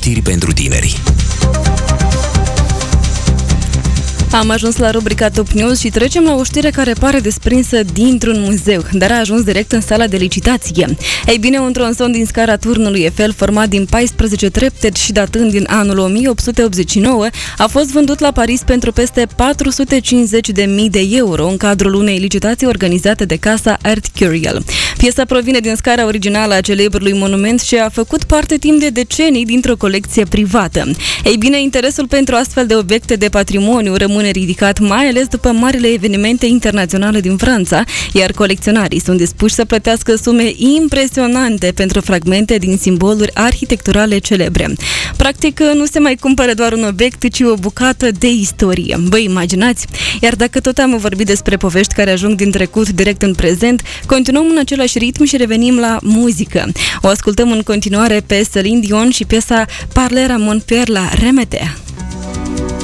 știri pentru tineri. Am ajuns la rubrica Top News și trecem la o știre care pare desprinsă dintr-un muzeu, dar a ajuns direct în sala de licitație. Ei bine, un tronson din scara turnului Eiffel, format din 14 trepte și datând din anul 1889, a fost vândut la Paris pentru peste 450.000 de euro în cadrul unei licitații organizate de casa Art Curial. Piesa provine din scara originală a celebrului monument și a făcut parte timp de decenii dintr-o colecție privată. Ei bine, interesul pentru astfel de obiecte de patrimoniu rămâne ridicat, mai ales după marile evenimente internaționale din Franța, iar colecționarii sunt dispuși să plătească sume impresionante pentru fragmente din simboluri arhitecturale celebre. Practic, nu se mai cumpără doar un obiect, ci o bucată de istorie. Vă imaginați? Iar dacă tot am vorbit despre povești care ajung din trecut direct în prezent, continuăm în același ritm și revenim la muzică. O ascultăm în continuare pe Celine Dion și piesa Parler à mon père la Remete.